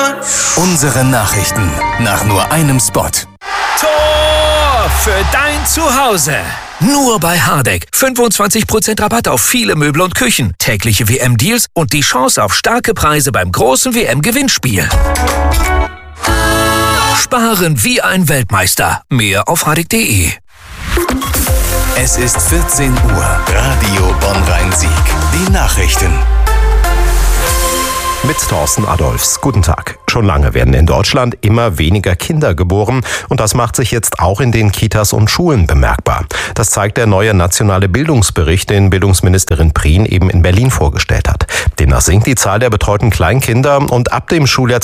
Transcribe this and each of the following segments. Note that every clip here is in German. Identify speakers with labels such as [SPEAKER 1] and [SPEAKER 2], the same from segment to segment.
[SPEAKER 1] Unsere Nachrichten nach nur einem Spot.
[SPEAKER 2] Tor für dein Zuhause. Nur bei Hardegg. 25% Rabatt auf viele Möbel und Küchen, tägliche WM-Deals und die Chance auf starke Preise beim großen WM-Gewinnspiel. Sparen wie ein Weltmeister. Mehr auf hardegg.de.
[SPEAKER 1] Es ist 14 Uhr. Radio Bonn-Rhein-Sieg. Die Nachrichten.
[SPEAKER 3] Mit Thorsten Adolfs. Guten Tag. Schon lange werden in Deutschland immer weniger Kinder geboren und das macht sich jetzt auch in den Kitas und Schulen bemerkbar. Das zeigt der neue nationale Bildungsbericht, den Bildungsministerin Prien eben in Berlin vorgestellt hat. Demnach sinkt die Zahl der betreuten Kleinkinder und ab dem Schuljahr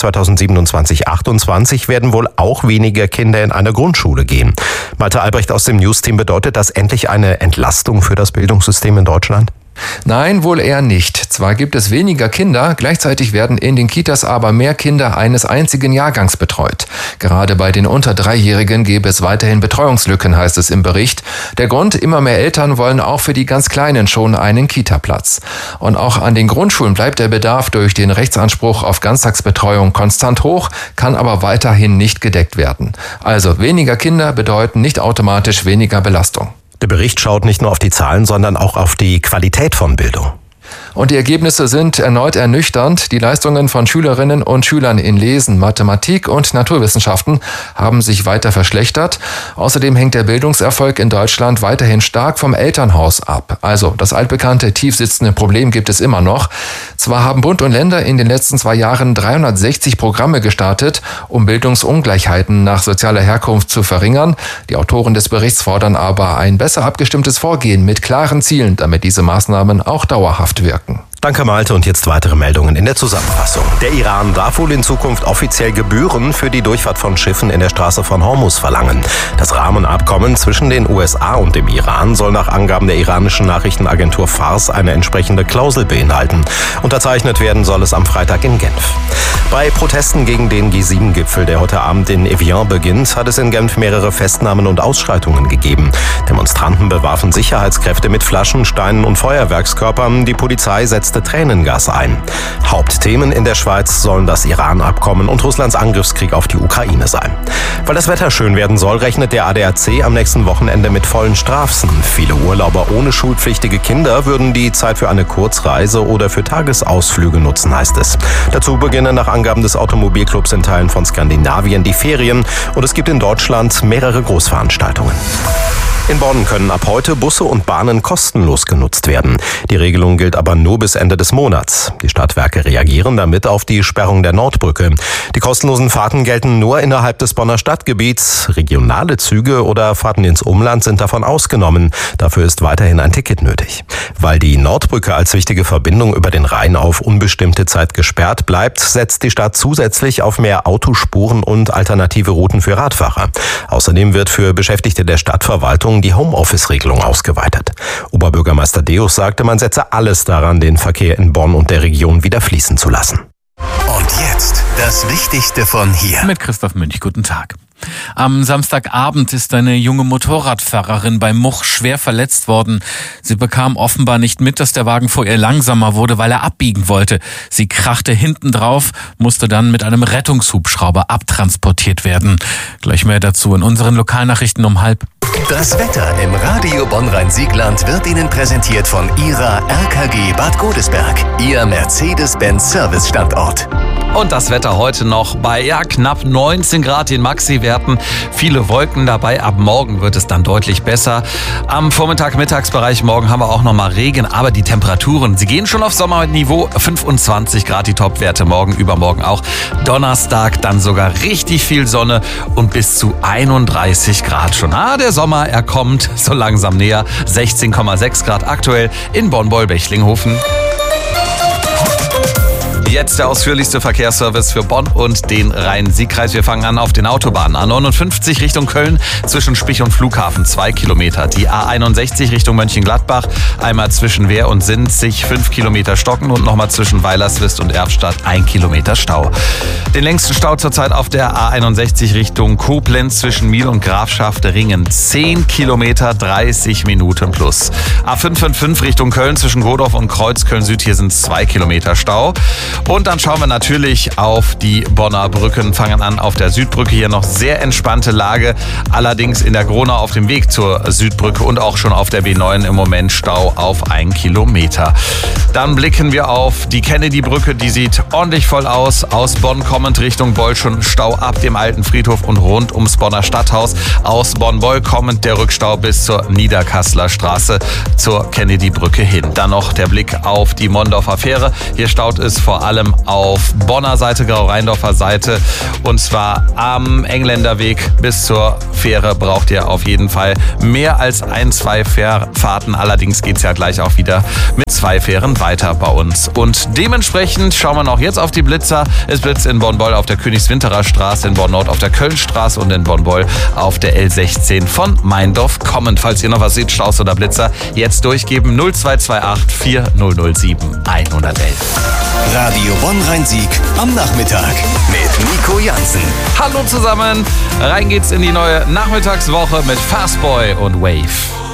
[SPEAKER 3] 2027/28 werden wohl auch weniger Kinder in eine Grundschule gehen. Malte Albrecht aus dem News-Team, bedeutet das endlich eine Entlastung für das Bildungssystem in Deutschland?
[SPEAKER 4] Nein, wohl eher nicht. Zwar gibt es weniger Kinder, gleichzeitig werden in den Kitas aber mehr Kinder eines einzigen Jahrgangs betreut. Gerade bei den unter 3-Jährigen gäbe es weiterhin Betreuungslücken, heißt es im Bericht. Der Grund, immer mehr Eltern wollen auch für die ganz Kleinen schon einen Kita-Platz. Und auch an den Grundschulen bleibt der Bedarf durch den Rechtsanspruch auf Ganztagsbetreuung konstant hoch, kann aber weiterhin nicht gedeckt werden. Also weniger Kinder bedeuten nicht automatisch weniger Belastung.
[SPEAKER 3] Der Bericht schaut nicht nur auf die Zahlen, sondern auch auf die Qualität von Bildung.
[SPEAKER 4] Und die Ergebnisse sind erneut ernüchternd. Die Leistungen von Schülerinnen und Schülern in Lesen, Mathematik und Naturwissenschaften haben sich weiter verschlechtert. Außerdem hängt der Bildungserfolg in Deutschland weiterhin stark vom Elternhaus ab. Also das altbekannte tiefsitzende Problem gibt es immer noch. Zwar haben Bund und Länder in den letzten 2 Jahren 360 Programme gestartet, um Bildungsungleichheiten nach sozialer Herkunft zu verringern. Die Autoren des Berichts fordern aber ein besser abgestimmtes Vorgehen mit klaren Zielen, damit diese Maßnahmen auch dauerhaft wirken.
[SPEAKER 3] Danke Malte und jetzt weitere Meldungen in der Zusammenfassung. Der Iran darf wohl in Zukunft offiziell Gebühren für die Durchfahrt von Schiffen in der Straße von Hormuz verlangen. Das Rahmenabkommen zwischen den USA und dem Iran soll nach Angaben der iranischen Nachrichtenagentur Fars eine entsprechende Klausel beinhalten. Unterzeichnet werden soll es am Freitag in Genf. Bei Protesten gegen den G7-Gipfel, der heute Abend in Evian beginnt, hat es in Genf mehrere Festnahmen und Ausschreitungen gegeben. Demonstranten bewarfen Sicherheitskräfte mit Flaschen, Steinen und Feuerwerkskörpern. Die Polizei setzte Tränengas ein. Hauptthemen in der Schweiz sollen das Iran-Abkommen und Russlands Angriffskrieg auf die Ukraine sein. Weil das Wetter schön werden soll, rechnet der ADAC am nächsten Wochenende mit vollen Straßen. Viele Urlauber ohne schulpflichtige Kinder würden die Zeit für eine Kurzreise oder für Tagesausflüge nutzen, heißt es. Dazu beginnen nach Angaben des Automobilclubs in Teilen von Skandinavien die Ferien und es gibt in Deutschland mehrere Großveranstaltungen. In Bonn können ab heute Busse und Bahnen kostenlos genutzt werden. Die Regelung gilt aber nur bis Ende des Monats. Die Stadtwerke reagieren damit auf die Sperrung der Nordbrücke. Die kostenlosen Fahrten gelten nur innerhalb des Bonner Stadtgebiets. Regionale Züge oder Fahrten ins Umland sind davon ausgenommen. Dafür ist weiterhin ein Ticket nötig. Weil die Nordbrücke als wichtige Verbindung über den Rhein auf unbestimmte Zeit gesperrt bleibt, setzt die Stadt zusätzlich auf mehr Autospuren und alternative Routen für Radfahrer. Außerdem wird für Beschäftigte der Stadtverwaltung die Homeoffice-Regelung ausgeweitet. Oberbürgermeister Deus sagte, man setze alles daran, den Verkehr in Bonn und der Region wieder fließen zu lassen.
[SPEAKER 1] Und jetzt das Wichtigste von hier.
[SPEAKER 5] Mit Christoph Münch, guten Tag. Am Samstagabend ist eine junge Motorradfahrerin bei Much schwer verletzt worden. Sie bekam offenbar nicht mit, dass der Wagen vor ihr langsamer wurde, weil er abbiegen wollte. Sie krachte hinten drauf, musste dann mit einem Rettungshubschrauber abtransportiert werden. Gleich mehr dazu in unseren Lokalnachrichten um 12:30.
[SPEAKER 1] Das Wetter im Radio Bonn-Rhein-Siegland wird Ihnen präsentiert von Ihrer RKG Bad Godesberg, Ihr Mercedes-Benz-Service-Standort.
[SPEAKER 6] Und das Wetter heute noch bei knapp 19 Grad in Maxi-Werten. Viele Wolken dabei. Ab morgen wird es dann deutlich besser. Am Vormittag-Mittagsbereich morgen haben wir auch nochmal Regen. Aber die Temperaturen, sie gehen schon auf Sommerniveau. 25 Grad die Topwerte. Morgen, übermorgen auch. Donnerstag dann sogar richtig viel Sonne und bis zu 31 Grad schon. Der Sommer, er kommt so langsam näher. 16,6 Grad aktuell in Bonn-Boll-Bechlinghofen. Jetzt der ausführlichste Verkehrsservice für Bonn und den Rhein-Sieg-Kreis. Wir fangen an auf den Autobahnen. A59 Richtung Köln zwischen Spich und Flughafen 2 Kilometer. Die A61 Richtung Mönchengladbach einmal zwischen Wehr und Sinzig 5 Kilometer stocken und nochmal zwischen Weilerswist und Erfstadt 1 Kilometer Stau. Den längsten Stau zurzeit auf der A61 Richtung Koblenz zwischen Miel und Grafschaftringen 10 Kilometer 30 Minuten plus. A555 Richtung Köln zwischen Godorf und Kreuzköln Süd, hier sind 2 Kilometer Stau. Und dann schauen wir natürlich auf die Bonner Brücken, fangen an auf der Südbrücke. Hier noch sehr entspannte Lage, allerdings in der Gronau auf dem Weg zur Südbrücke und auch schon auf der B9 im Moment Stau auf 1 Kilometer. Dann blicken wir auf die Kennedy-Brücke, die sieht ordentlich voll aus. Aus Bonn kommend Richtung Beul schon Stau ab dem Alten Friedhof und rund ums Bonner Stadthaus. Aus Bonn-Beul kommend der Rückstau bis zur Niederkasseler Straße zur Kennedy-Brücke hin. Dann noch der Blick auf die Mondorfer Fähre. Hier staut es vor allem auf Bonner Seite, Grau-Rheindorfer Seite. Und zwar am Engländerweg bis zur Fähre braucht ihr auf jeden Fall mehr als 1-2 Fährfahrten. Allerdings geht es ja gleich auch wieder mit 2 Fähren weiter bei uns. Und dementsprechend schauen wir noch jetzt auf die Blitzer. Es blitzt in Bonn-Beul auf der Königswinterer Straße, in Bonn-Nord auf der Kölnstraße und in Bonn-Beul auf der L16 von Meindorf kommend. Falls ihr noch was seht, Staus oder Blitzer, jetzt durchgeben 0228 4007 111.
[SPEAKER 1] Radio Bonn-Rhein-Sieg am Nachmittag mit Nico Jansen.
[SPEAKER 6] Hallo zusammen, rein geht's in die neue Nachmittagswoche mit Fastboy und Wave.